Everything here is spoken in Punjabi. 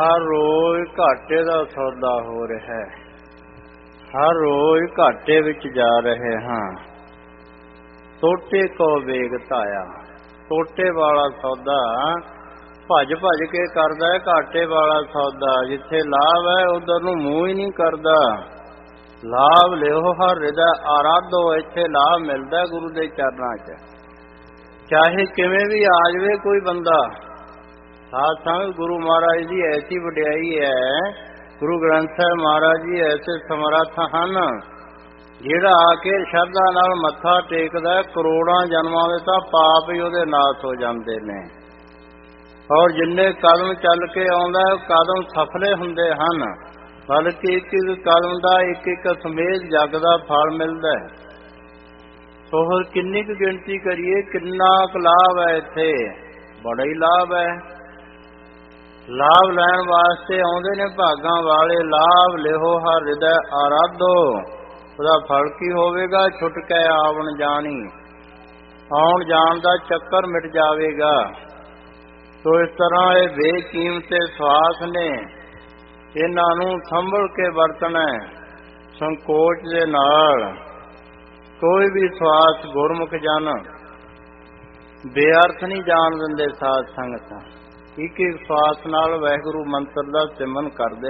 ਹਰ ਰੋਜ਼ ਘਾਟੇ ਦਾ ਸੌਦਾ ਹੋ ਰਿਹਾ ਹੈ। ਹਰ ਰੋਜ਼ ਘਾਟੇ ਵਿੱਚ ਜਾ ਰਹੇ ਹਾਂ। ਟੋਟੇ ਕੋ ਵੇਗ ਧਾਇਆ। ਟੋਟੇ ਵਾਲਾ ਸੌਦਾ ਭੱਜ ਭੱਜ ਕੇ ਕਰਦਾ ਹੈ। ਘਾਟੇ ਵਾਲਾ ਸੌਦਾ ਜਿੱਥੇ ਲਾਭ ਹੈ ਉਧਰ ਨੂੰ ਮੂੰਹ ਹੀ ਨਹੀਂ ਕਰਦਾ। ਲਾਭ ਲਿਓ ਹਰ ਹਿਰਦਾ ਆਰਾਧੋ। ਇੱਥੇ ਲਾਭ ਮਿਲਦਾ ਗੁਰੂ ਦੇ ਚਰਨਾਂ 'ਚ, ਚਾਹੇ ਕਿਵੇਂ ਵੀ ਆ ਜਾਵੇ ਕੋਈ ਬੰਦਾ। ਸਾਧ ਸੰਗਤ ਗੁਰੂ ਮਹਾਰਾਜ ਦੀ ਐਸੀ ਵਡਿਆਈ ਹੈ। ਗੁਰੂ ਗ੍ਰੰਥ ਸਾਹਿਬ ਮਹਾਰਾਜ ਜੀ ਐਸੇ ਸਮਰੱਥ ਹਨ, ਜਿਹੜਾ ਆ ਕੇ ਸ਼ਰਧਾ ਨਾਲ ਮੱਥਾ ਟੇਕਦਾ ਕਰੋੜਾਂ ਜਨਮਾਂ ਦੇ ਤਾਂ ਪਾਪ ਹੀ ਉਹਦੇ ਨਾਸ ਹੋ ਜਾਂਦੇ ਨੇ। ਔਰ ਜਿੰਨੇ ਕਦਮ ਚੱਲ ਕੇ ਆਉਂਦਾ ਕਦਮ ਸਫਲੇ ਹੁੰਦੇ ਹਨ, ਬਲਕਿ ਇੱਕ ਇੱਕ ਕਦਮ ਦਾ ਇੱਕ ਇੱਕ ਸਮੇਤ ਜਗ ਦਾ ਫਲ ਮਿਲਦਾ ਹੈ। ਸੋ ਹੋਰ ਕਿੰਨੀ ਕੁ ਗਿਣਤੀ ਕਰੀਏ, ਕਿੰਨਾ ਕੁ ਲਾਭ ਹੈ ਇੱਥੇ। ਬੜਾ ਹੀ ਲਾਭ ਹੈ। ਲਾਭ ਲੈਣ ਵਾਸਤੇ ਆਉਂਦੇ ਨੇ ਭਾਗਾਂ ਵਾਲੇ। ਲਾਭ ਲਿਓ ਹਰ ਹਿਰਦੈ ਆਰਾਧੋ। ਉਹਦਾ ਫਲ ਕੀ ਹੋਵੇਗਾ? ਛੁੱਟ ਕੇ ਆਵਣ ਜਾਣੀ। ਆਉਣ ਜਾਣ ਦਾ ਚੱਕਰ ਮਿਟ ਜਾਵੇਗਾ। ਸੋ ਇਸ ਤਰ੍ਹਾਂ ਇਹ ਬੇਕੀਮਤੇ ਸਵਾਸ ਨੇ, ਇਹਨਾਂ ਨੂੰ ਸੰਭਲ ਕੇ ਵਰਤਣਾ ਸੰਕੋਚ ਦੇ ਨਾਲ। ਕੋਈ ਵੀ ਸਵਾਸ ਗੁਰਮੁਖ ਜਨ ਬੇਅਰਥ ਨਹੀਂ ਜਾਣ ਦਿੰਦੇ। ਸਾਧ ਸੰਗਤ ਇੱਕ ਇੱਕ ਸਵਾਸ ਨਾਲ ਵਾਹਿਗੁਰੂ ਮੰਤਰ ਦਾ ਸਿਮਰਨ ਕਰਦੇ